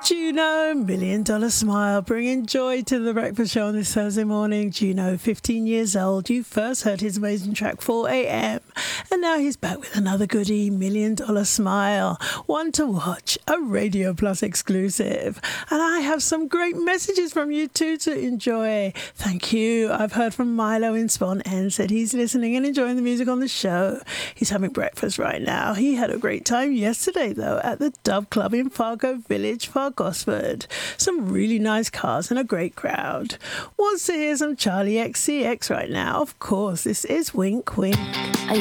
Juno, Million Dollar Smile, bringing joy to the breakfast show on this Thursday morning. Juno, 15 years old. You first heard his amazing track 4 a.m. And now he's back with another goodie, Million Dollar Smile. One to watch, a Radio Plus exclusive. And I have some great messages from you too to enjoy. Thank you. I've heard from Milo in Spawn and said he's listening and enjoying the music on the show. He's having breakfast right now. He had a great time yesterday though at the Dove Club in Fargo Village, Gosford. Some really nice cars and a great crowd. Wants to hear some Charlie XCX right now. Of course, this is Wink Wink.